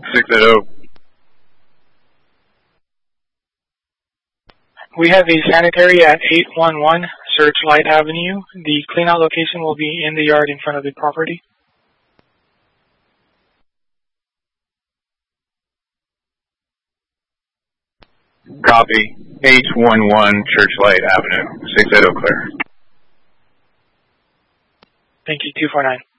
680. We have a sanitary at 811 Searchlight Avenue. The cleanout location will be in the yard in front of the property. Copy. 811 Churchlight Avenue. 680 clear. Thank you, 249.